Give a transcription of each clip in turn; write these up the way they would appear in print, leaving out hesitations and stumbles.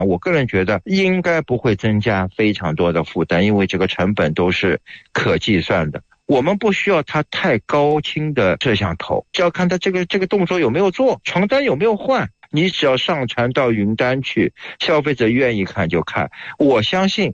我个人觉得应该不会增加非常多的负担，因为这个成本都是可计算的。我们不需要它太高清的摄像头，只要看它这个动作有没有做，床单有没有换，你只要上传到云端去，消费者愿意看就看。我相信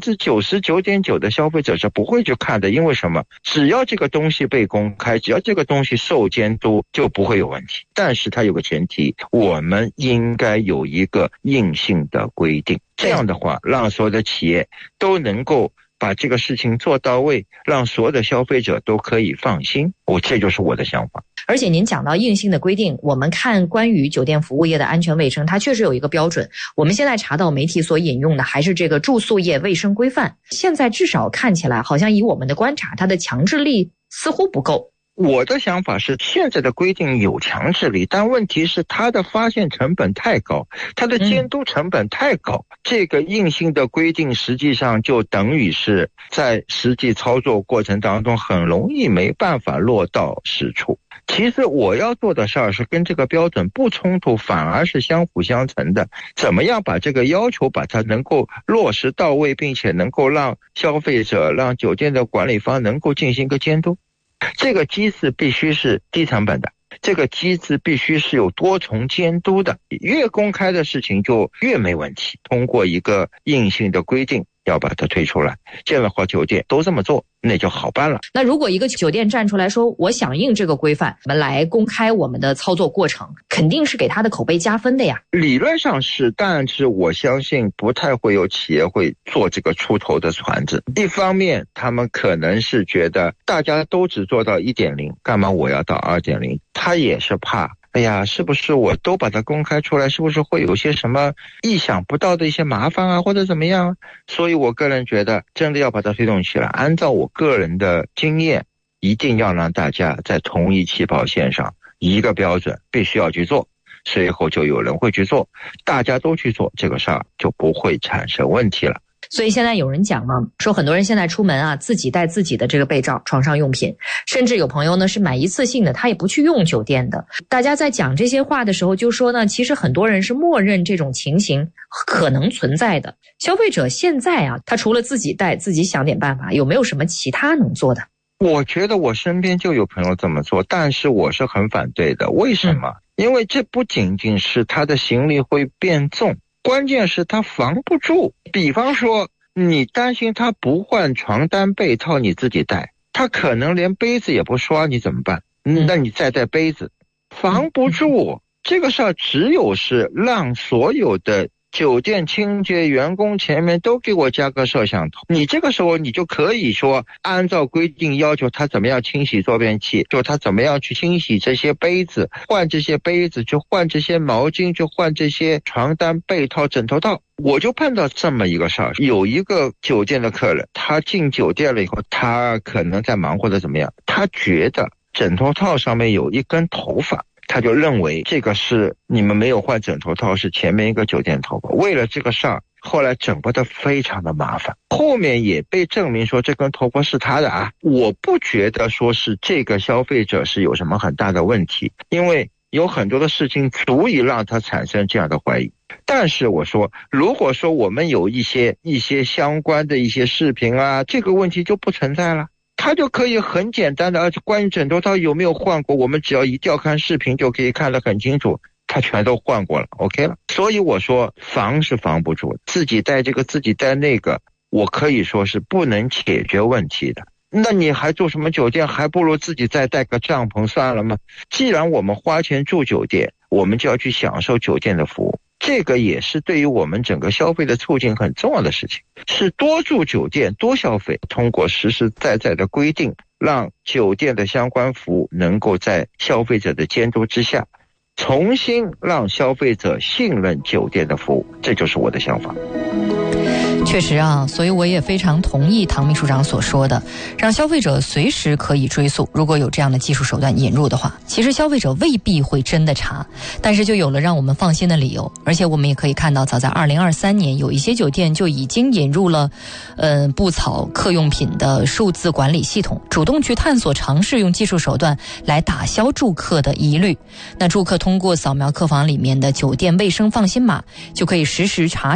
99.9% 的消费者是不会去看的，因为什么？只要这个东西被公开，只要这个东西受监督，就不会有问题。但是它有个前提，我们应该有一个硬性的规定，这样的话让所有的企业都能够把这个事情做到位，让所有的消费者都可以放心。这就是我的想法。 而且您讲到硬性的规定，我们看关于酒店服务业的安全卫生，它确实有一个标准。我们现在查到媒体所引用的还是这个住宿业卫生规范，现在至少看起来好像以我们的观察，它的强制力似乎不够。 我的想法是，现在的规定有强制力，但问题是它的发现成本太高，它的监督成本太高。这个硬性的规定实际上就等于是在实际操作过程当中很容易没办法落到实处。其实我要做的事儿是跟这个标准不冲突，反而是相辅相成的。怎么样把这个要求把它能够落实到位，并且能够让消费者、让酒店的管理方能够进行一个监督。这个机制必须是低成本的，这个机制必须是有多重监督的，越公开的事情就越没问题。通过一个硬性的规定要把它推出来，这样的话酒店都这么做，那就好办了。 那如果一个酒店站出来说我响应这个规范，我们来公开我们的操作过程，肯定是给他的口碑加分的呀。 理论上是，但是我相信不太会有企业会做这个出头的船子。一方面他们可能是觉得大家都只做到 1.0， 干嘛我要到 2.0， 他也是怕哎呀，是不是我都把它公开出来，是不是会有些什么意想不到的一些麻烦啊，或者怎么样啊？所以我个人觉得真的要把它推动起来，按照我个人的经验，一定要让大家在同一起跑线上，一个标准必须要去做，随后就有人会去做，大家都去做，这个事儿就不会产生问题了。 所以现在有人讲嘛，说很多人现在出门啊，自己带自己的这个被罩、床上用品，甚至有朋友呢是买一次性的，他也不去用酒店的。大家在讲这些话的时候就说呢，其实很多人是默认这种情形可能存在的。消费者现在啊，他除了自己带，自己想点办法，有没有什么其他能做的？ 我觉得我身边就有朋友这么做，但是我是很反对的。为什么？因为这不仅仅是他的行李会变重，关键是他防不住。比方说你担心他不换床单被套，你自己带，他可能连杯子也不刷，你怎么办？那你再带杯子，防不住。这个事儿只有是让所有的酒店清洁员工前面都给我加个摄像头，你这个时候你就可以说按照规定要求他怎么样清洗坐便器，就他怎么样去清洗这些杯子，换这些杯子，就换这些毛巾，就换这些床单被套枕头套。我就碰到这么一个事儿，有一个酒店的客人，他进酒店了以后，他可能在忙或者怎么样，他觉得枕头套上面有一根头发，他就认为这个是你们没有换枕头套，是前面一个酒店头发。为了这个事儿，后来整个的非常的麻烦，后面也被证明说这根头发是他的啊。我不觉得说是这个消费者是有什么很大的问题，因为有很多的事情足以让他产生这样的怀疑。但是我说，如果说我们有一些相关的一些视频啊，这个问题就不存在了。他就可以很简单的，而且关于枕头套有没有换过，我们只要一调看视频就可以看得很清楚，他全都换过了 OK 了。所以我说防是防不住，自己带这个自己带那个，我可以说是不能解决问题的。那你还住什么酒店？还不如自己再带个帐篷算了吗？既然我们花钱住酒店，我们就要去享受酒店的服务，这个也是对于我们整个消费的促进很重要的事情，是多住酒店多消费，通过实实在在的规定，让酒店的相关服务能够在消费者的监督之下，重新让消费者信任酒店的服务，这就是我的想法。 确实啊，所以我也非常同意唐秘书长所说的，让消费者随时可以追溯，如果有这样的技术手段引入的话，其实消费者未必会真的查，但是就有了让我们放心的理由。而且我们也可以看到，早在2023年有一些酒店就已经引入了布草客用品的数字管理系统，主动去探索尝试用技术手段来打消住客的疑虑。那住客通过扫描客房里面的酒店卫生放心码，就可以实时查